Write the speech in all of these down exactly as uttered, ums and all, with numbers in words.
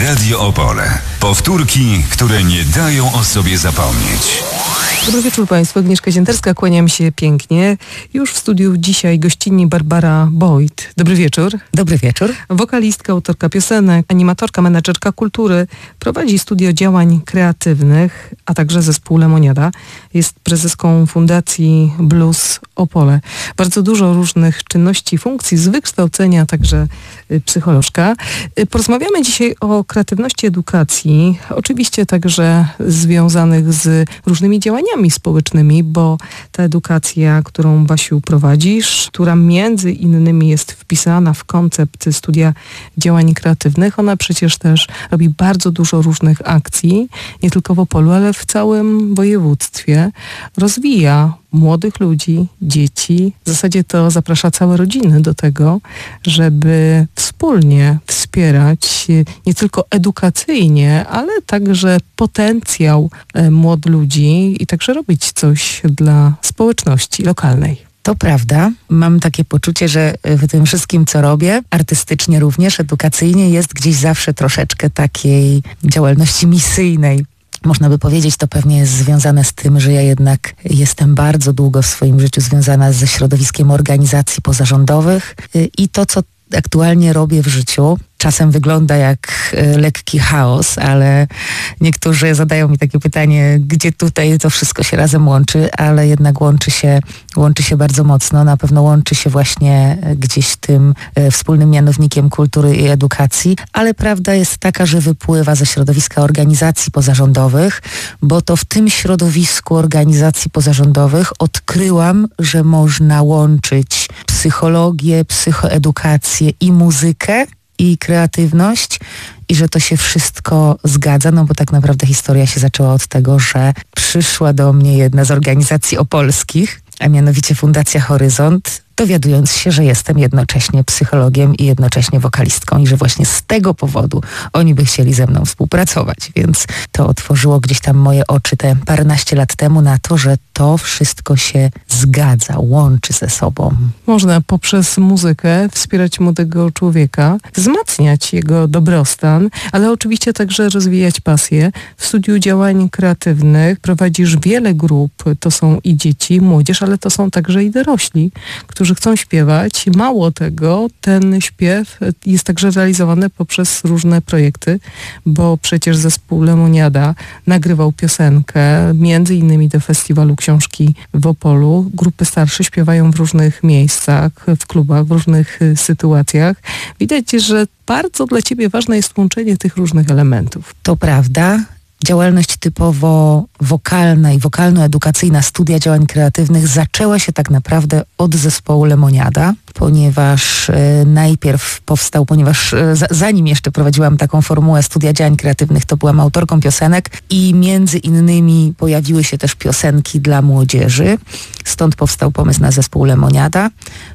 Radio Opole. Powtórki, które nie dają o sobie zapomnieć. Dobry wieczór Państwu, Agnieszka Zięterska, kłaniam się pięknie. Już w studiu dzisiaj gościnni Barbara Boyd. Dobry wieczór. Dobry wieczór. Wokalistka, autorka piosenek, animatorka, menedżerka kultury. Prowadzi studio działań kreatywnych, a także zespół Lemoniada. Jest prezeską Fundacji Blues Opole. Bardzo dużo różnych czynności i funkcji z wykształcenia, także psycholożka. Porozmawiamy dzisiaj o kreatywności edukacji, oczywiście także związanych z różnymi działaniami społecznymi, bo ta edukacja, którą Basiu prowadzisz, która między innymi jest wpisana w koncept studia działań kreatywnych, ona przecież też robi bardzo dużo różnych akcji, nie tylko w Opolu, ale w całym województwie. Rozwija młodych ludzi, dzieci. W zasadzie to zaprasza całe rodziny do tego, żeby wspólnie wspierać nie tylko edukacyjnie, ale także potencjał młodych ludzi i także robić coś dla społeczności lokalnej. To prawda. Mam takie poczucie, że w tym wszystkim, co robię, artystycznie również, edukacyjnie, jest gdzieś zawsze troszeczkę takiej działalności misyjnej. Można by powiedzieć, to pewnie jest związane z tym, że ja jednak jestem bardzo długo w swoim życiu związana ze środowiskiem organizacji pozarządowych i to, co aktualnie robię w życiu, czasem wygląda jak lekki chaos, ale niektórzy zadają mi takie pytanie, gdzie tutaj to wszystko się razem łączy, ale jednak łączy się, łączy się bardzo mocno. Na pewno łączy się właśnie gdzieś tym wspólnym mianownikiem kultury i edukacji, ale prawda jest taka, że wypływa ze środowiska organizacji pozarządowych, bo to w tym środowisku organizacji pozarządowych odkryłam, że można łączyć psychologię, psychoedukację i muzykę, i kreatywność i że to się wszystko zgadza, no bo tak naprawdę historia się zaczęła od tego, że przyszła do mnie jedna z organizacji opolskich, a mianowicie Fundacja Horyzont, dowiadując się, że jestem jednocześnie psychologiem i jednocześnie wokalistką i że właśnie z tego powodu oni by chcieli ze mną współpracować, więc to otworzyło gdzieś tam moje oczy te paręnaście lat temu na to, że to wszystko się zgadza, łączy ze sobą. Można poprzez muzykę wspierać młodego człowieka, wzmacniać jego dobrostan, ale oczywiście także rozwijać pasję. W studiu działań kreatywnych prowadzisz wiele grup, to są i dzieci, młodzież, ale to są także i dorośli, którzy chcą śpiewać. Mało tego, ten śpiew jest także realizowany poprzez różne projekty, bo przecież zespół Lemoniada nagrywał piosenkę, między innymi do Festiwalu Książki w Opolu. Grupy starsze śpiewają w różnych miejscach, w klubach, w różnych sytuacjach. Widać, że bardzo dla ciebie ważne jest łączenie tych różnych elementów. To prawda. Działalność typowo wokalna i wokalno-edukacyjna studia działań kreatywnych zaczęła się tak naprawdę od zespołu Lemoniada, ponieważ e, najpierw powstał, ponieważ e, za, zanim jeszcze prowadziłam taką formułę studia działań kreatywnych, to byłam autorką piosenek i między innymi pojawiły się też piosenki dla młodzieży. Stąd powstał pomysł na zespół Lemoniada.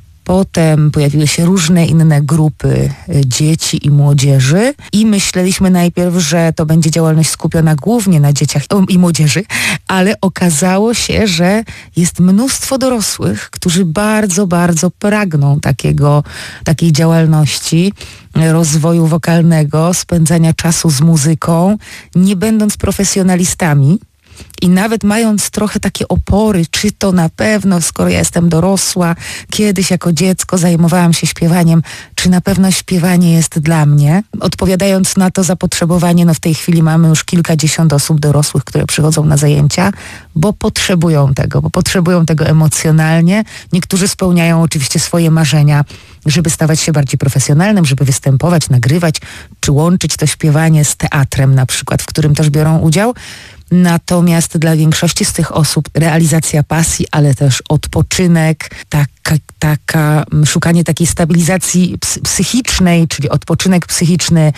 Potem pojawiły się różne inne grupy dzieci i młodzieży i myśleliśmy najpierw, że to będzie działalność skupiona głównie na dzieciach i młodzieży, ale okazało się, że jest mnóstwo dorosłych, którzy bardzo, bardzo pragną takiego, takiej działalności, rozwoju wokalnego, spędzania czasu z muzyką, nie będąc profesjonalistami. I nawet mając trochę takie opory, czy to na pewno, skoro ja jestem dorosła, kiedyś jako dziecko zajmowałam się śpiewaniem, czy na pewno śpiewanie jest dla mnie? Odpowiadając na to zapotrzebowanie, no w tej chwili mamy już kilkadziesiąt osób dorosłych, które przychodzą na zajęcia, bo potrzebują tego, bo potrzebują tego emocjonalnie. Niektórzy spełniają oczywiście swoje marzenia, żeby stawać się bardziej profesjonalnym, żeby występować, nagrywać, czy łączyć to śpiewanie z teatrem na przykład, w którym też biorą udział. Natomiast dla większości z tych osób realizacja pasji, ale też odpoczynek, taka, taka szukanie takiej stabilizacji psychicznej, czyli odpoczynek psychiczny,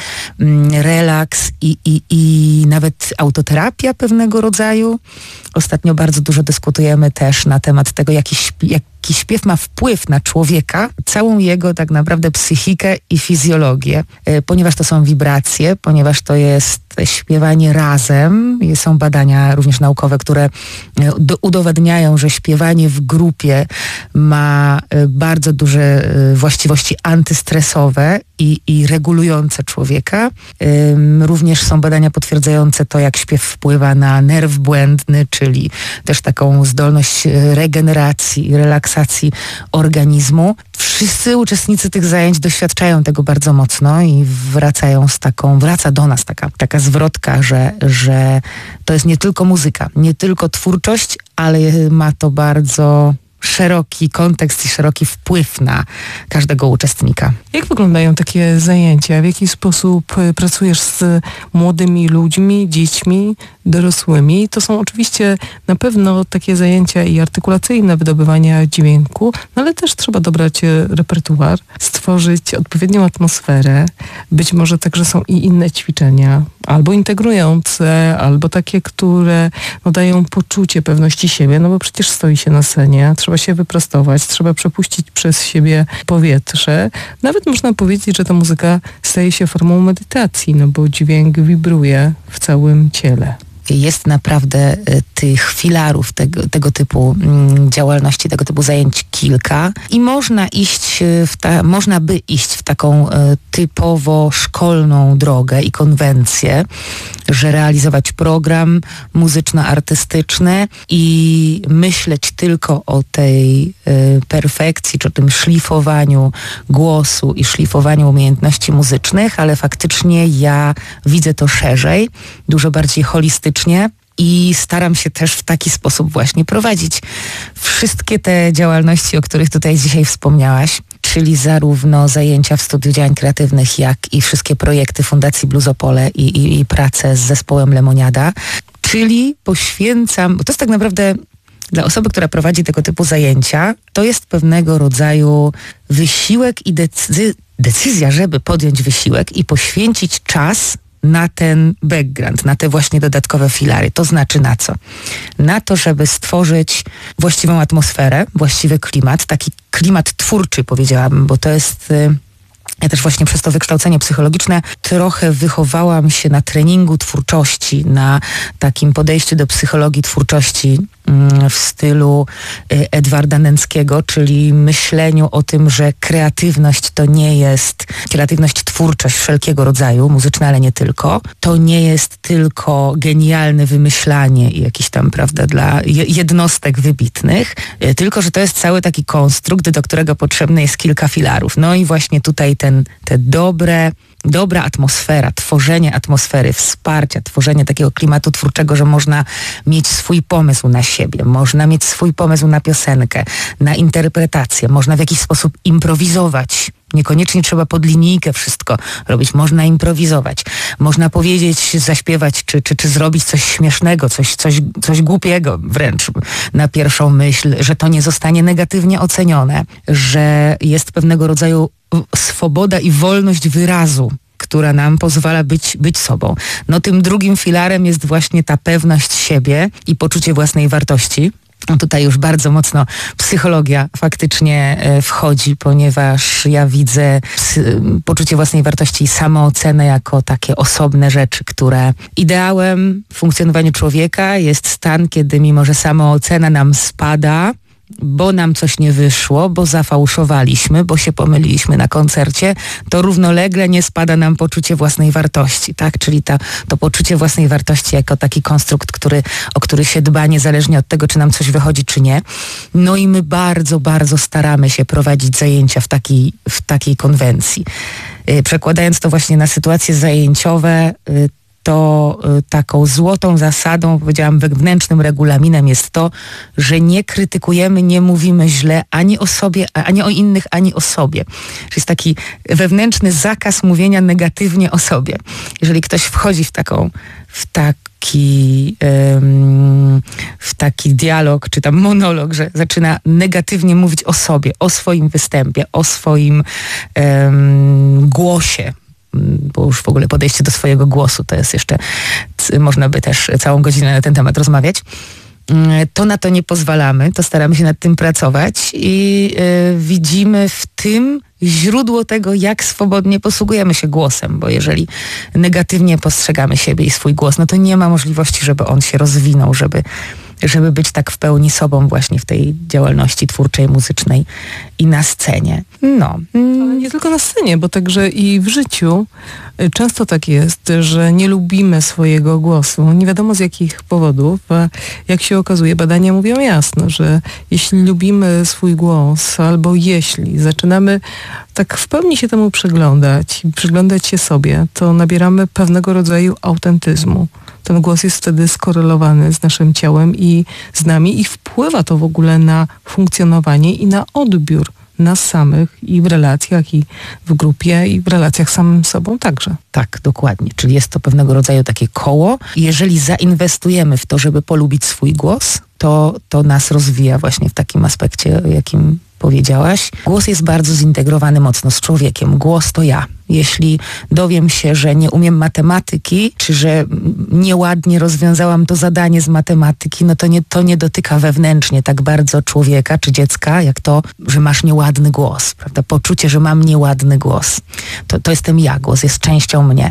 relaks i, i, i nawet autoterapia pewnego rodzaju. Ostatnio bardzo dużo dyskutujemy też na temat tego, jaki, jak, jaki śpiew ma wpływ na człowieka, całą jego tak naprawdę psychikę i fizjologię, ponieważ to są wibracje, ponieważ to jest śpiewanie razem. Są badania również naukowe, które udowadniają, że śpiewanie w grupie ma bardzo duże właściwości antystresowe i, i regulujące człowieka. Również są badania potwierdzające to, jak śpiew wpływa na nerw błędny, czyli też taką zdolność regeneracji i relaksacji organizmu. Wszyscy uczestnicy tych zajęć doświadczają tego bardzo mocno i wracają z taką, wraca do nas taka, taka zwrotka, że, że to jest nie tylko muzyka, nie tylko twórczość, ale ma to bardzo szeroki kontekst i szeroki wpływ na każdego uczestnika. Jak wyglądają takie zajęcia? W jaki sposób pracujesz z młodymi ludźmi, dziećmi, dorosłymi? To są oczywiście na pewno takie zajęcia i artykulacyjne wydobywania dźwięku, no ale też trzeba dobrać repertuar, stworzyć odpowiednią atmosferę. Być może także są i inne ćwiczenia, albo integrujące, albo takie, które no, dają poczucie pewności siebie, no bo przecież stoi się na scenie, trzeba się wyprostować, trzeba przepuścić przez siebie powietrze. Nawet można powiedzieć, że ta muzyka staje się formą medytacji, no bo dźwięk wibruje w całym ciele. Jest naprawdę tych filarów tego, tego typu mm, działalności, tego typu zajęć kilka i można iść w ta, można by iść w taką e, typowo szkolną drogę i konwencję, że realizować program muzyczno-artystyczny i myśleć tylko o tej e, perfekcji, czy o tym szlifowaniu głosu i szlifowaniu umiejętności muzycznych, ale faktycznie ja widzę to szerzej, dużo bardziej holistycznie i staram się też w taki sposób właśnie prowadzić wszystkie te działalności, o których tutaj dzisiaj wspomniałaś, czyli zarówno zajęcia w Studiu Działań Kreatywnych, jak i wszystkie projekty Fundacji Blues Opole i, i, i pracę z zespołem Lemoniada, czyli poświęcam, bo to jest tak naprawdę dla osoby, która prowadzi tego typu zajęcia, to jest pewnego rodzaju wysiłek i decy- decyzja, żeby podjąć wysiłek i poświęcić czas na ten background, na te właśnie dodatkowe filary. To znaczy na co? Na to, żeby stworzyć właściwą atmosferę, właściwy klimat, taki klimat twórczy, powiedziałabym, bo to jest... Ja też właśnie przez to wykształcenie psychologiczne trochę wychowałam się na treningu twórczości, na takim podejściu do psychologii twórczości w stylu Edwarda Nęckiego, czyli myśleniu o tym, że kreatywność to nie jest, kreatywność, twórczość wszelkiego rodzaju, muzyczna, ale nie tylko, to nie jest tylko genialne wymyślanie i jakiś tam, prawda, dla jednostek wybitnych, tylko że to jest cały taki konstrukt, do którego potrzebne jest kilka filarów. No i właśnie tutaj ten, te dobre, dobra atmosfera, tworzenie atmosfery, wsparcia, tworzenie takiego klimatu twórczego, że można mieć swój pomysł na siebie, można mieć swój pomysł na piosenkę, na interpretację, można w jakiś sposób improwizować. Niekoniecznie trzeba pod linijkę wszystko robić, można improwizować, można powiedzieć, zaśpiewać, czy, czy, czy zrobić coś śmiesznego, coś, coś, coś głupiego wręcz na pierwszą myśl, że to nie zostanie negatywnie ocenione, że jest pewnego rodzaju swoboda i wolność wyrazu, która nam pozwala być, być sobą. No tym drugim filarem jest właśnie ta pewność siebie i poczucie własnej wartości. Tutaj już bardzo mocno psychologia faktycznie wchodzi, ponieważ ja widzę poczucie własnej wartości i samoocenę jako takie osobne rzeczy, które ideałem w funkcjonowaniu człowieka jest stan, kiedy mimo, że samoocena nam spada, bo nam coś nie wyszło, bo zafałszowaliśmy, bo się pomyliliśmy na koncercie, to równolegle nie spada nam poczucie własnej wartości, tak? Czyli ta, to poczucie własnej wartości jako taki konstrukt, który, o który się dba niezależnie od tego, czy nam coś wychodzi, czy nie. No i my bardzo, bardzo staramy się prowadzić zajęcia w takiej, w takiej konwencji. Yy, przekładając to właśnie na sytuacje zajęciowe, yy, to y, taką złotą zasadą, powiedziałam, wewnętrznym regulaminem jest to, że nie krytykujemy, nie mówimy źle ani o sobie, ani o innych, ani o sobie. Czyli jest taki wewnętrzny zakaz mówienia negatywnie o sobie. Jeżeli ktoś wchodzi w taką, w taki, ym, w taki dialog, czy tam monolog, że zaczyna negatywnie mówić o sobie, o swoim występie, o swoim ym, głosie, bo już w ogóle podejście do swojego głosu to jest jeszcze, można by też całą godzinę na ten temat rozmawiać, to na to nie pozwalamy, to staramy się nad tym pracować i y, widzimy w tym źródło tego, jak swobodnie posługujemy się głosem, bo jeżeli negatywnie postrzegamy siebie i swój głos, no to nie ma możliwości, żeby on się rozwinął, żeby żeby być tak w pełni sobą właśnie w tej działalności twórczej, muzycznej i na scenie. No. Ale nie tylko na scenie, bo także i w życiu często tak jest, że nie lubimy swojego głosu. Nie wiadomo z jakich powodów. A jak się okazuje, badania mówią jasno, że jeśli lubimy swój głos, albo jeśli zaczynamy tak w pełni się temu przyglądać, przyglądać się sobie, to nabieramy pewnego rodzaju autentyzmu. Ten głos jest wtedy skorelowany z naszym ciałem i z nami i wpływa to w ogóle na funkcjonowanie i na odbiór nas samych i w relacjach, i w grupie, i w relacjach z samym sobą także. Tak, dokładnie. Czyli jest to pewnego rodzaju takie koło. Jeżeli zainwestujemy w to, żeby polubić swój głos, to, to nas rozwija właśnie w takim aspekcie, jakim powiedziałaś. Głos jest bardzo zintegrowany mocno z człowiekiem. Głos to ja. Jeśli dowiem się, że nie umiem matematyki, czy że nieładnie rozwiązałam to zadanie z matematyki, no to nie, to nie dotyka wewnętrznie tak bardzo człowieka czy dziecka, jak to, że masz nieładny głos, prawda? Poczucie, że mam nieładny głos. To, to jestem ja, głos jest częścią mnie.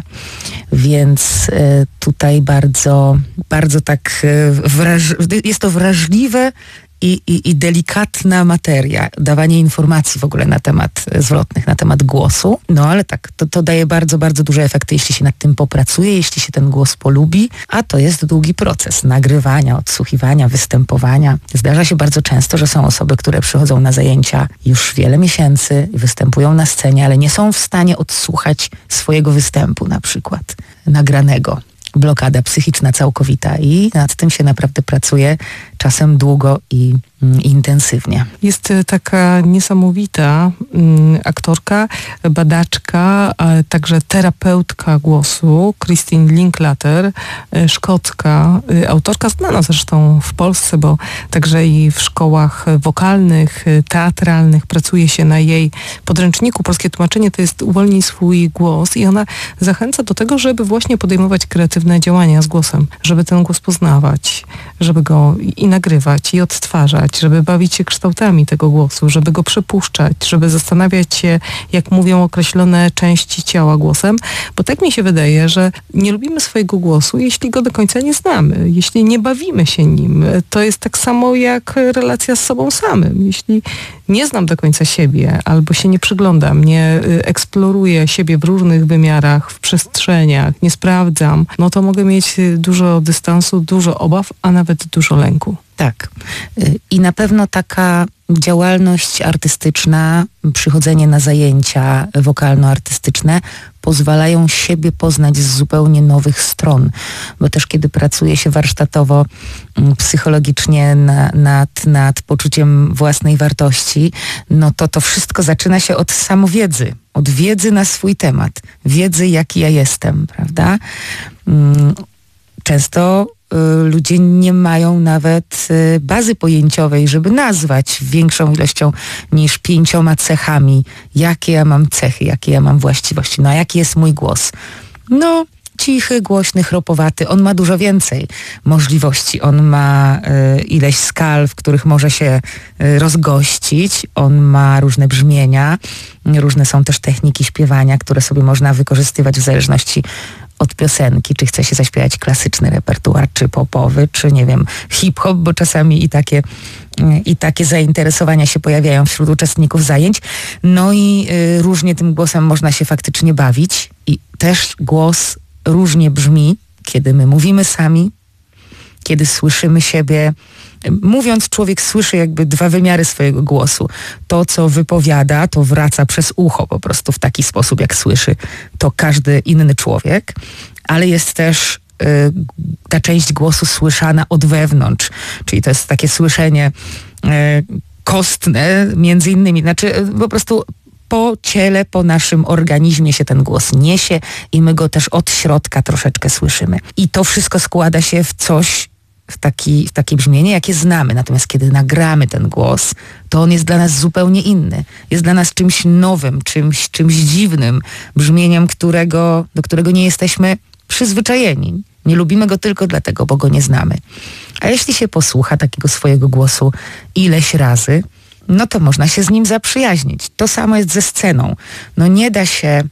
Więc y, tutaj bardzo, bardzo tak y, wraż, jest to wrażliwe I, i, i delikatna materia, dawanie informacji w ogóle na temat zwrotnych, na temat głosu. No ale tak, to, to daje bardzo, bardzo duże efekty, jeśli się nad tym popracuje, jeśli się ten głos polubi, a to jest długi proces nagrywania, odsłuchiwania, występowania. Zdarza się bardzo często, że są osoby, które przychodzą na zajęcia już wiele miesięcy, występują na scenie, ale nie są w stanie odsłuchać swojego występu na przykład nagranego. Blokada psychiczna całkowita i nad tym się naprawdę pracuje czasem długo i mm, intensywnie. Jest taka niesamowita mm, aktorka, badaczka, a także terapeutka głosu, Christine Linklater, y, szkocka, y, autorka znana zresztą w Polsce, bo także i w szkołach wokalnych, y, teatralnych pracuje się na jej podręczniku. Polskie tłumaczenie to jest Uwolnij swój głos i ona zachęca do tego, żeby właśnie podejmować kreatywne działania z głosem, żeby ten głos poznawać, żeby go i nagrywać, i odtwarzać, żeby bawić się kształtami tego głosu, żeby go przypuszczać, żeby zastanawiać się, jak mówią określone części ciała głosem, bo tak mi się wydaje, że nie lubimy swojego głosu, jeśli go do końca nie znamy, jeśli nie bawimy się nim. To jest tak samo jak relacja z sobą samym. Jeśli nie znam do końca siebie, albo się nie przyglądam, nie eksploruję siebie w różnych wymiarach, w przestrzeniach, nie sprawdzam, no to mogę mieć dużo dystansu, dużo obaw, a nawet dużo lęku. Tak. I na pewno taka działalność artystyczna, przychodzenie na zajęcia wokalno-artystyczne pozwalają siebie poznać z zupełnie nowych stron, bo też kiedy pracuje się warsztatowo, psychologicznie na, nad, nad poczuciem własnej wartości, no to to wszystko zaczyna się od samowiedzy, od wiedzy na swój temat, wiedzy jaki ja jestem, prawda? Często ludzie nie mają nawet bazy pojęciowej, żeby nazwać większą ilością niż pięcioma cechami, jakie ja mam cechy, jakie ja mam właściwości, no a jaki jest mój głos. No, cichy, głośny, chropowaty, on ma dużo więcej możliwości. On ma y, ileś skal, w których może się y, rozgościć, on ma różne brzmienia, różne są też techniki śpiewania, które sobie można wykorzystywać w zależności od piosenki, czy chce się zaśpiewać klasyczny repertuar, czy popowy, czy nie wiem, hip-hop, bo czasami i takie, i takie zainteresowania się pojawiają wśród uczestników zajęć. No i y, różnie tym głosem można się faktycznie bawić i też głos różnie brzmi, kiedy my mówimy sami, kiedy słyszymy siebie. Mówiąc, człowiek słyszy jakby dwa wymiary swojego głosu. To, co wypowiada, to wraca przez ucho po prostu w taki sposób, jak słyszy to każdy inny człowiek, ale jest też y, ta część głosu słyszana od wewnątrz, czyli to jest takie słyszenie y, kostne między innymi, znaczy y, po prostu po ciele, po naszym organizmie się ten głos niesie i my go też od środka troszeczkę słyszymy. I to wszystko składa się w coś, w, taki, w takie brzmienie, jakie znamy. Natomiast kiedy nagramy ten głos, to on jest dla nas zupełnie inny. Jest dla nas czymś nowym, czymś, czymś dziwnym, brzmieniem, którego, do którego nie jesteśmy przyzwyczajeni. Nie lubimy go tylko dlatego, bo go nie znamy. A jeśli się posłucha takiego swojego głosu ileś razy, no to można się z nim zaprzyjaźnić. To samo jest ze sceną. No nie da się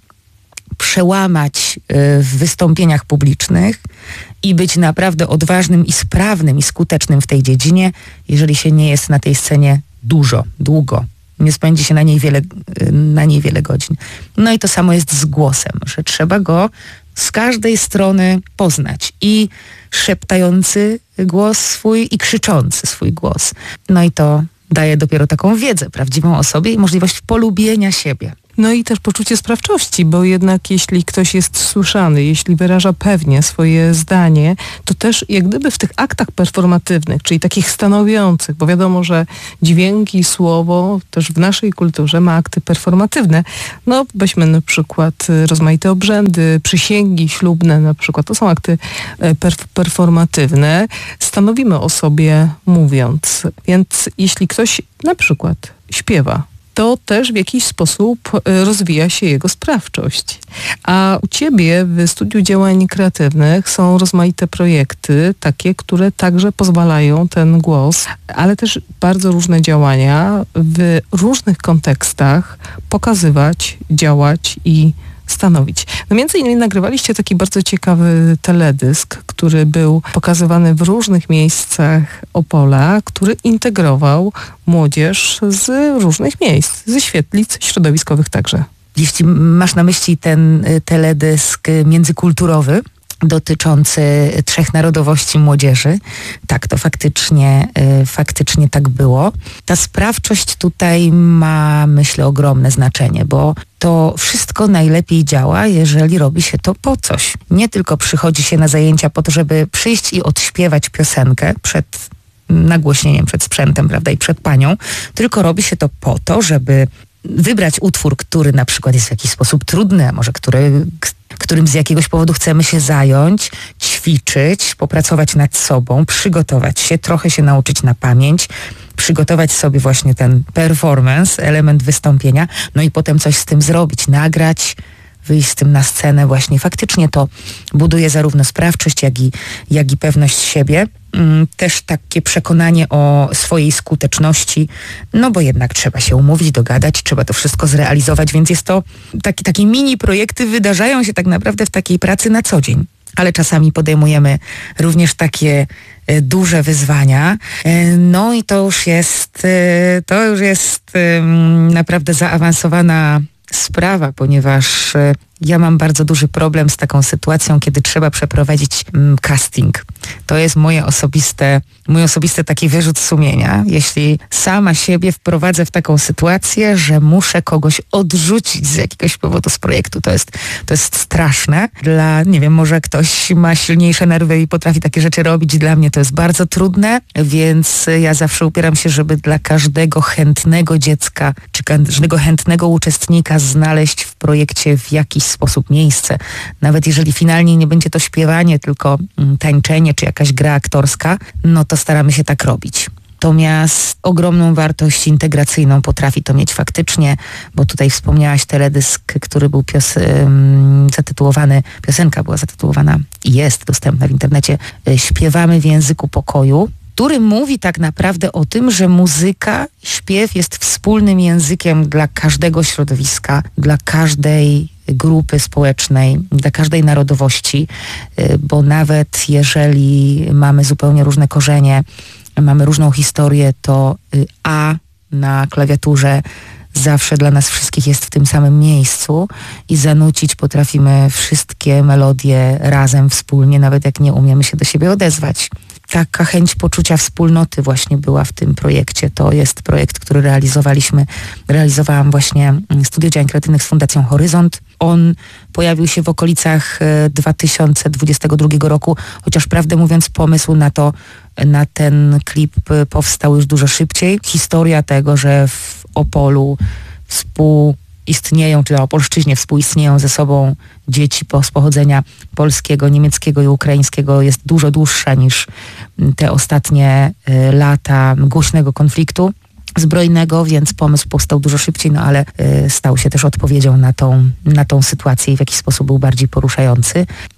przełamać w wystąpieniach publicznych i być naprawdę odważnym i sprawnym i skutecznym w tej dziedzinie, jeżeli się nie jest na tej scenie dużo, długo. Nie spędzi się na niej wiele, na niej wiele godzin. No i to samo jest z głosem, że trzeba go z każdej strony poznać. I szeptający głos swój, i krzyczący swój głos. No i to daje dopiero taką wiedzę prawdziwą o sobie i możliwość polubienia siebie. No i też poczucie sprawczości, bo jednak jeśli ktoś jest słyszany, jeśli wyraża pewnie swoje zdanie, to też jak gdyby w tych aktach performatywnych, czyli takich stanowiących, bo wiadomo, że dźwięki i słowo też w naszej kulturze ma akty performatywne. No weźmy na przykład rozmaite obrzędy, przysięgi ślubne na przykład, to są akty perf- performatywne. Stanowimy o sobie mówiąc, więc jeśli ktoś na przykład śpiewa, to też w jakiś sposób rozwija się jego sprawczość. A u Ciebie w Studiu Działań Kreatywnych są rozmaite projekty, takie, które także pozwalają ten głos, ale też bardzo różne działania w różnych kontekstach pokazywać, działać i stanowić. No między innymi nagrywaliście taki bardzo ciekawy teledysk, który był pokazywany w różnych miejscach Opola, który integrował młodzież z różnych miejsc, ze świetlic środowiskowych także. Jeśli masz na myśli ten teledysk międzykulturowy, dotyczący trzech narodowości młodzieży. Tak, to faktycznie, faktycznie tak było. Ta sprawczość tutaj ma, myślę, ogromne znaczenie, bo to wszystko najlepiej działa, jeżeli robi się to po coś. Nie tylko przychodzi się na zajęcia po to, żeby przyjść i odśpiewać piosenkę przed nagłośnieniem, przed sprzętem, prawda, i przed panią, tylko robi się to po to, żeby wybrać utwór, który na przykład jest w jakiś sposób trudny, a może który, którym z jakiegoś powodu chcemy się zająć, ćwiczyć, popracować nad sobą, przygotować się, trochę się nauczyć na pamięć, przygotować sobie właśnie ten performance, element wystąpienia, no i potem coś z tym zrobić, nagrać, wyjść z tym na scenę. Właśnie faktycznie to buduje zarówno sprawczość, jak i, jak i pewność siebie. Też takie przekonanie o swojej skuteczności, no bo jednak trzeba się umówić, dogadać, trzeba to wszystko zrealizować, więc jest to, taki, takie mini projekty wydarzają się tak naprawdę w takiej pracy na co dzień. Ale czasami podejmujemy również takie e, duże wyzwania. E, no i to już jest, e, to już jest e, naprawdę zaawansowana sprawa, ponieważ e, ja mam bardzo duży problem z taką sytuacją, kiedy trzeba przeprowadzić mm, casting. To jest moje osobiste, mój osobisty taki wyrzut sumienia, jeśli sama siebie wprowadzę w taką sytuację, że muszę kogoś odrzucić z jakiegoś powodu z projektu. To jest, to jest straszne. Dla, nie wiem, może ktoś ma silniejsze nerwy i potrafi takie rzeczy robić. Dla mnie to jest bardzo trudne, więc ja zawsze upieram się, żeby dla każdego chętnego dziecka, czy każdego chętnego uczestnika znaleźć w projekcie w jakiś sposób miejsce. Nawet jeżeli finalnie nie będzie to śpiewanie, tylko tańczenie, czy jakaś gra aktorska, no to staramy się tak robić. Natomiast ogromną wartość integracyjną potrafi to mieć faktycznie, bo tutaj wspomniałaś teledysk, który był pios- zatytułowany, piosenka była zatytułowana i jest dostępna w internecie, Śpiewamy w języku pokoju, który mówi tak naprawdę o tym, że muzyka, śpiew jest wspólnym językiem dla każdego środowiska, dla każdej grupy społecznej, dla każdej narodowości, bo nawet jeżeli mamy zupełnie różne korzenie, mamy różną historię, to A na klawiaturze zawsze dla nas wszystkich jest w tym samym miejscu i zanucić potrafimy wszystkie melodie razem, wspólnie, nawet jak nie umiemy się do siebie odezwać. Taka chęć poczucia wspólnoty właśnie była w tym projekcie. To jest projekt, który realizowaliśmy, realizowałam właśnie Studio Działań Kreatywnych z Fundacją Horyzont. On pojawił się w okolicach dwa tysiące dwudziestego drugiego roku, chociaż prawdę mówiąc pomysł na to, na ten klip powstał już dużo szybciej. Historia tego, że w Opolu współistnieją, czy na Opolszczyźnie współistnieją ze sobą dzieci z pochodzenia polskiego, niemieckiego i ukraińskiego, jest dużo dłuższa niż te ostatnie lata głośnego konfliktu zbrojnego, więc pomysł powstał dużo szybciej, no ale y, stał się też odpowiedzią na tą, na tą sytuację i w jakiś sposób był bardziej poruszający.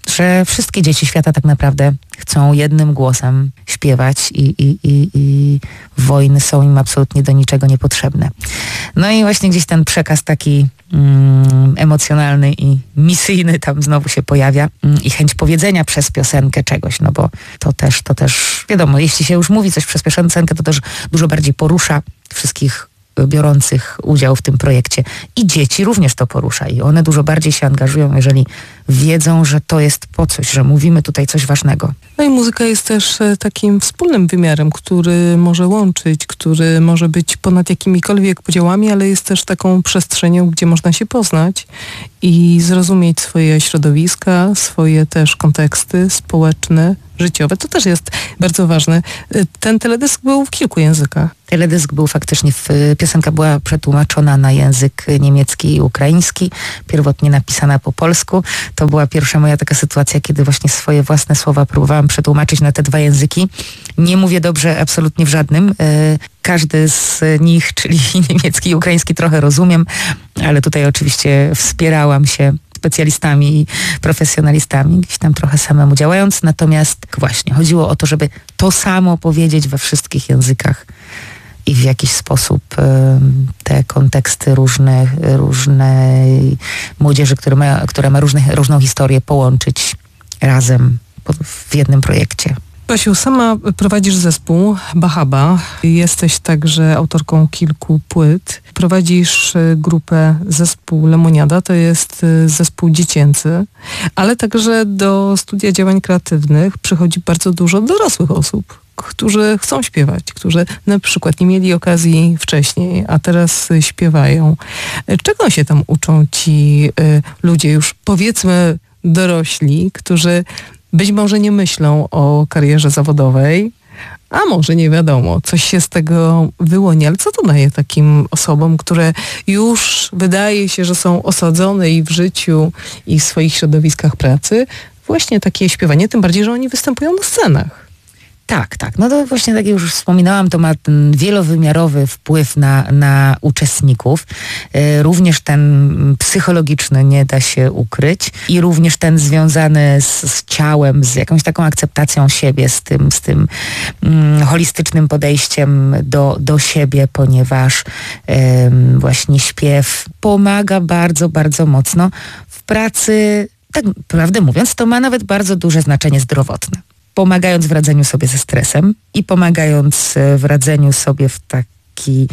że wszystkie dzieci świata tak naprawdę chcą jednym głosem śpiewać i, i, i, i wojny są im absolutnie do niczego niepotrzebne. No i właśnie gdzieś ten przekaz taki mm, emocjonalny i misyjny tam znowu się pojawia mm, i chęć powiedzenia przez piosenkę czegoś, no bo to też, to też wiadomo, jeśli się już mówi coś przez piosenkę, to też dużo bardziej porusza wszystkich biorących udział w tym projekcie. I dzieci również to porusza i one dużo bardziej się angażują, jeżeli wiedzą, że to jest po coś, że mówimy tutaj coś ważnego. No i muzyka jest też takim wspólnym wymiarem, który może łączyć, który może być ponad jakimikolwiek podziałami, ale jest też taką przestrzenią, gdzie można się poznać i zrozumieć swoje środowiska, swoje też konteksty społeczne, życiowe. To też jest bardzo ważne. Ten teledysk był w kilku językach. Teledysk był faktycznie, w, piosenka była przetłumaczona na język niemiecki i ukraiński, pierwotnie napisana po polsku. To była pierwsza moja taka sytuacja, kiedy właśnie swoje własne słowa próbowałam przetłumaczyć na te dwa języki. Nie mówię dobrze absolutnie w żadnym. Każdy z nich, czyli niemiecki i ukraiński, trochę rozumiem, ale tutaj oczywiście wspierałam się specjalistami i profesjonalistami, gdzieś tam trochę samemu działając. Natomiast właśnie chodziło o to, żeby to samo powiedzieć we wszystkich językach i w jakiś sposób te konteksty różne, różnej młodzieży, która ma, która ma różne, różną historię, połączyć razem w jednym projekcie. Basiu, sama prowadzisz zespół Bahaba. Jesteś także autorką kilku płyt. Prowadzisz grupę zespół Lemoniada, to jest zespół dziecięcy, ale także do studia działań kreatywnych przychodzi bardzo dużo dorosłych osób, którzy chcą śpiewać, którzy na przykład nie mieli okazji wcześniej, a teraz śpiewają. Czego się tam uczą ci y, ludzie już powiedzmy dorośli, którzy być może nie myślą o karierze zawodowej, a może nie wiadomo, coś się z tego wyłoni, ale co to daje takim osobom, które już wydaje się, że są osadzone i w życiu, i w swoich środowiskach pracy, właśnie takie śpiewanie, tym bardziej, że oni występują na scenach. Tak, tak. No to właśnie tak jak już wspominałam, to ma ten wielowymiarowy wpływ na, na uczestników. Yy, również ten psychologiczny nie da się ukryć i również ten związany z, z ciałem, z jakąś taką akceptacją siebie, z tym, z tym mm, holistycznym podejściem do, do siebie, ponieważ yy, właśnie śpiew pomaga bardzo, bardzo mocno w pracy. Tak prawdę mówiąc, to ma nawet bardzo duże znaczenie zdrowotne. Pomagając w radzeniu sobie ze stresem i pomagając w radzeniu sobie w takiej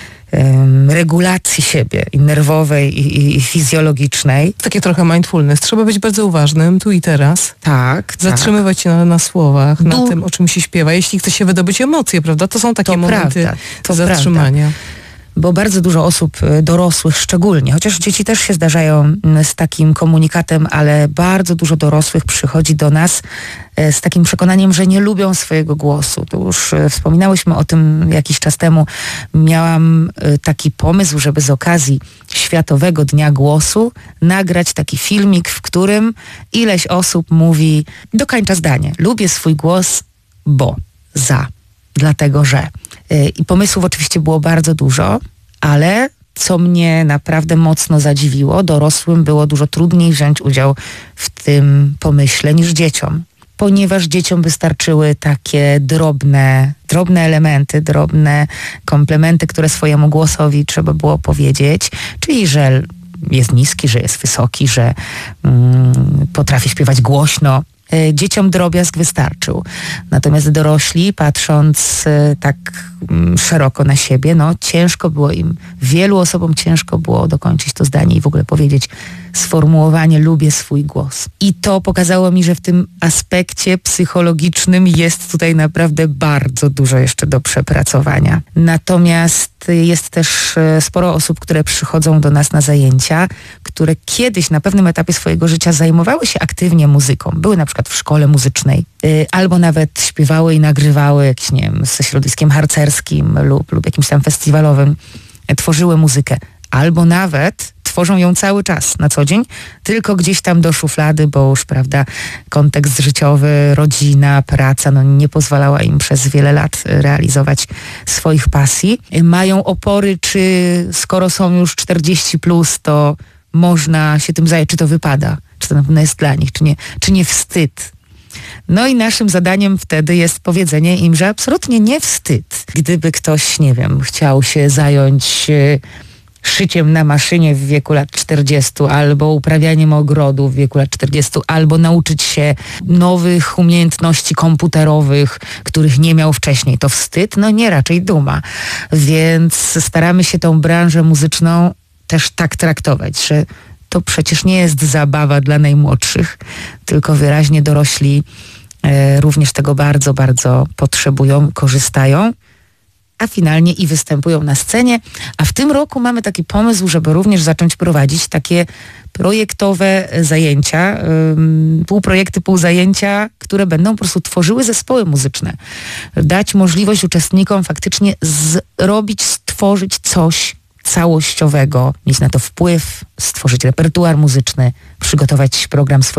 um, regulacji siebie i nerwowej i, i, i fizjologicznej. Takie trochę mindfulness. Trzeba być bardzo uważnym tu i teraz. Tak. Zatrzymywać tak. się na, na słowach, Du- na tym, o czym się śpiewa. Jeśli chce się wydobyć emocje, prawda? To są takie to momenty prawda, to zatrzymania. Prawda. Bo bardzo dużo osób dorosłych szczególnie, chociaż dzieci też się zdarzają z takim komunikatem, ale bardzo dużo dorosłych przychodzi do nas z takim przekonaniem, że nie lubią swojego głosu. To już wspominałyśmy o tym jakiś czas temu. Miałam taki pomysł, żeby z okazji Światowego Dnia Głosu nagrać taki filmik, w którym ileś osób mówi, dokończa zdanie, lubię swój głos, bo, za, dlatego, że. I pomysłów oczywiście było bardzo dużo, ale co mnie naprawdę mocno zadziwiło, dorosłym było dużo trudniej wziąć udział w tym pomyśle niż dzieciom. Ponieważ dzieciom wystarczyły takie drobne, drobne elementy, drobne komplementy, które swojemu głosowi trzeba było powiedzieć, czyli że jest niski, że jest wysoki, że mm, potrafi śpiewać głośno. Dzieciom drobiazg wystarczył. Natomiast dorośli, patrząc tak szeroko na siebie, no ciężko było im, wielu osobom ciężko było dokończyć to zdanie i w ogóle powiedzieć sformułowanie lubię swój głos. I to pokazało mi, że w tym aspekcie psychologicznym jest tutaj naprawdę bardzo dużo jeszcze do przepracowania. Natomiast jest też sporo osób, które przychodzą do nas na zajęcia, które kiedyś na pewnym etapie swojego życia zajmowały się aktywnie muzyką. Były na przykład w szkole muzycznej, albo nawet śpiewały i nagrywały jakieś, nie wiem, ze środowiskiem harcerskim lub, lub jakimś tam festiwalowym, tworzyły muzykę. Albo nawet tworzą ją cały czas, na co dzień, tylko gdzieś tam do szuflady, bo już, prawda, kontekst życiowy, rodzina, praca, no nie pozwalała im przez wiele lat realizować swoich pasji. Mają opory, czy skoro są już czterdzieści plus, to można się tym zająć, czy to wypada. czy to na pewno jest dla nich, czy nie, czy nie wstyd. No i naszym zadaniem wtedy jest powiedzenie im, że absolutnie nie wstyd. Gdyby ktoś, nie wiem, chciał się zająć szyciem na maszynie w wieku lat czterdziestu, albo uprawianiem ogrodu w wieku lat czterdziestu, albo nauczyć się nowych umiejętności komputerowych, których nie miał wcześniej. To wstyd? No nie, raczej duma. Więc staramy się tą branżę muzyczną też tak traktować, że to przecież nie jest zabawa dla najmłodszych, tylko wyraźnie dorośli e, również tego bardzo, bardzo potrzebują, korzystają, a finalnie i występują na scenie. A w tym roku mamy taki pomysł, żeby również zacząć prowadzić takie projektowe zajęcia, ym, półprojekty, półzajęcia, które będą po prostu tworzyły zespoły muzyczne. Dać możliwość uczestnikom faktycznie zrobić, stworzyć coś całościowego, mieć na to wpływ, stworzyć repertuar muzyczny, przygotować program swojego